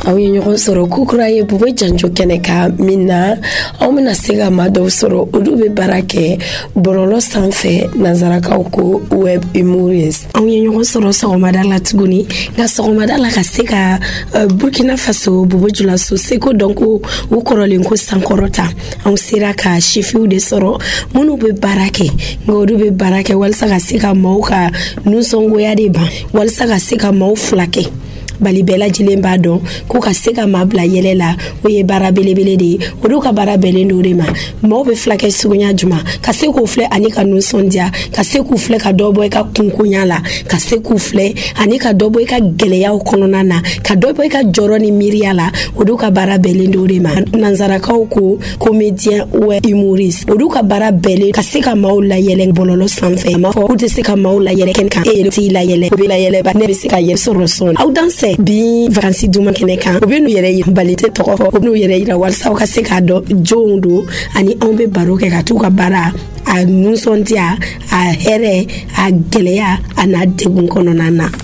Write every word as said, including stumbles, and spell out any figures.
aw ye ɲɔgɔn sɔrɔ kukura ye Bubu Janjo kɛnɛ kan min na aw bɛna se ka maa dɔw sɔrɔ olu bɛ baara kɛ bɔlɔlɔ sanfɛ nanzarakaw ko web humorist. Aw ye ɲɔgɔn sɔrɔ sɔgɔmada la tuguni nka sɔgɔmada la ka se ka uh, Burkina Faso Bubu Julaso seko dɔn ko u kɔrɔlen ko sankɔrɔta anw sera ka sifiw de sɔrɔ minnu bɛ baara kɛ nka olu bɛ baara kɛ walasa ka se ka maaw ka nusɔngoya de ban walasa ka se ka maaw fila kɛ. Bali bɛɛ lajɛlen b'a dɔn ko ka se ka maa bila yɛlɛ la o ye baara belebele de ye olu ka baara bɛnnen do de ma maaw bɛ filakɛ sugunya juma ka se k'u filɛ ani ka nusɔndiya ka se k'u filɛ ka dɔ bɔ i ka kunkunya la ka se k'u filɛ ani ka dɔ bɔ i ka gɛlɛyaw kɔnɔna na ka dɔ bɔ i ka jɔrɔ ni miiriya la olu ka baara bɛnnen do de ma nanzarakaw ko comédien web humoriste olu ka baara bɛnnen ka se ka maaw layɛlɛ bɔlɔlɔ sanfɛ a ma fɔ k'u tɛ se ka maaw layɛlɛ kɛnɛ kan e yɛrɛ t'i layɛlɛ u bɛ layɛlɛ ba ne bɛ se ka yɛrɛ sɔrɔ sɔn aw danse bi vacances duma kɛnɛ kan u bɛ n'u yɛrɛ yira bali tɛ tɔgɔ fɔ u bɛ n'u yɛrɛ yira walasa u ka se k'a dɔn jɔnw don ani anw bɛ baro kɛ ka t'u ka baara a nusɔndiya a hɛrɛ a gɛlɛya a n'a degun kɔnɔna na.